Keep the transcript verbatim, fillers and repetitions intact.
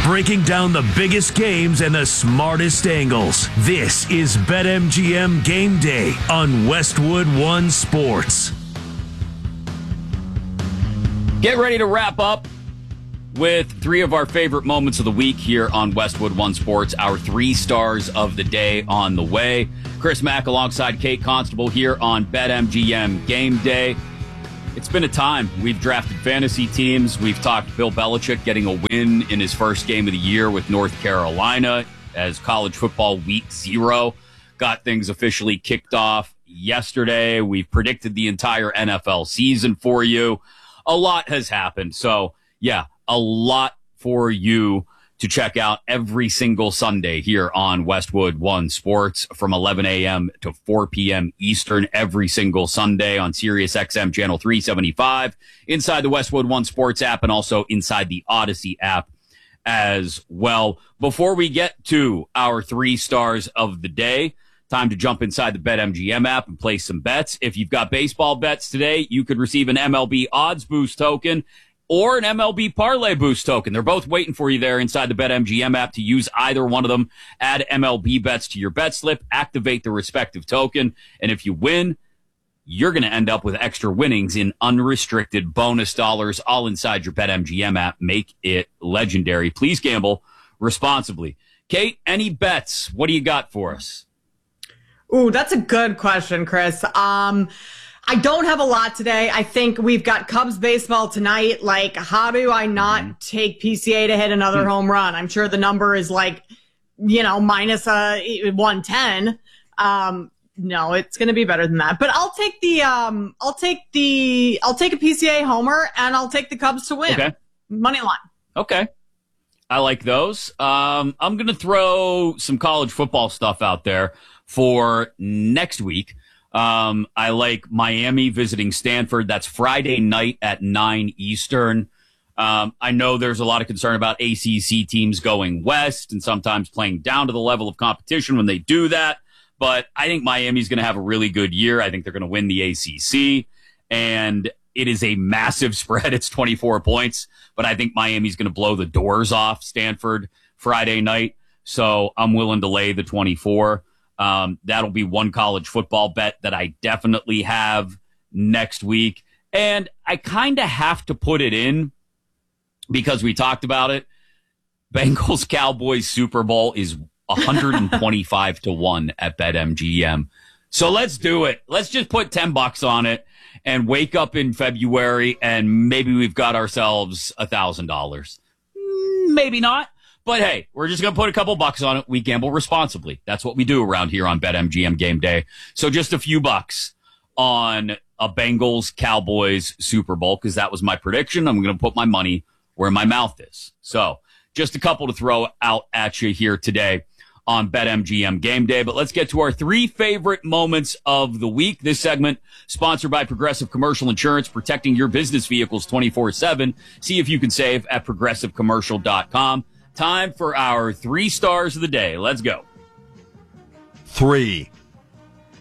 breaking down the biggest games and the smartest angles. This is BetMGM Game Day on Westwood One Sports. Get ready to wrap up with three of our favorite moments of the week here on Westwood One Sports. Our three stars of the day on the way. Chris Mack alongside Kate Constable here on BetMGM Game Day. It's been a time. We've drafted fantasy teams. We've talked Bill Belichick getting a win in his first game of the year with North Carolina as college football week zero got things officially kicked off yesterday. We've predicted the entire N F L season for you. A lot has happened. So, yeah, a lot for you to check out every single Sunday here on Westwood One Sports from eleven a.m. to four p.m. Eastern every single Sunday on Sirius X M channel three seventy-five, inside the Westwood One Sports app, and also inside the Odyssey app as well. Before we get to our three stars of the day, time to jump inside the BetMGM app and place some bets. If you've got baseball bets today, you could receive an M L B Odds Boost token or an M L B Parlay Boost token. They're both waiting for you there inside the BetMGM app to use either one of them. Add M L B bets to your bet slip, activate the respective token, and if you win, you're going to end up with extra winnings in unrestricted bonus dollars all inside your BetMGM app. Make it legendary. Please gamble responsibly. Kate, any bets? What do you got for us? Ooh, that's a good question, Chris. Um, I don't have a lot today. I think we've got Cubs baseball tonight. Like, how do I not mm-hmm. take P C A to hit another mm-hmm. home run? I'm sure the number is like, you know, minus uh, one ten. Um, no, it's going to be better than that. But I'll take the, um, I'll take the, I'll take a P C A homer and I'll take the Cubs to win. Okay. Money line. Okay. I like those. Um, I'm going to throw some college football stuff out there for next week. Um, I like Miami visiting Stanford. That's Friday night at nine Eastern. Um, I know there's a lot of concern about A C C teams going west and sometimes playing down to the level of competition when they do that. But I think Miami's going to have a really good year. I think they're going to win the A C C. And it is a massive spread. It's twenty-four points. But I think Miami's going to blow the doors off Stanford Friday night. So I'm willing to lay the twenty-four. Um, that'll be one college football bet that I definitely have next week. And I kind of have to put it in because we talked about it. Bengals Cowboys Super Bowl is one hundred twenty-five to one at BetMGM. So let's do it. Let's just put ten bucks on it and wake up in February and maybe we've got ourselves a thousand dollars. Maybe not. But hey, we're just going to put a couple bucks on it. We gamble responsibly. That's what we do around here on BetMGM Game Day. So just a few bucks on a Bengals Cowboys Super Bowl because that was my prediction. I'm going to put my money where my mouth is. So just a couple to throw out at you here today on BetMGM Game Day. But let's get to our three favorite moments of the week. This segment sponsored by Progressive Commercial Insurance, protecting your business vehicles twenty-four seven. See if you can save at progressive commercial dot com. Time for our three stars of the day. Let's go. Three.